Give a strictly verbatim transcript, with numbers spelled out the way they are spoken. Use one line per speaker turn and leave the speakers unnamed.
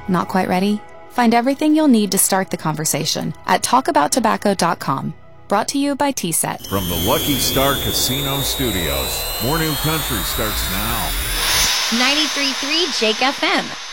Not quite ready? Find everything you'll need to start the conversation at talk about tobacco dot com. Brought to you by T SET.
From the Lucky Star Casino Studios, More New Country starts now.
ninety-three point three Jake F M.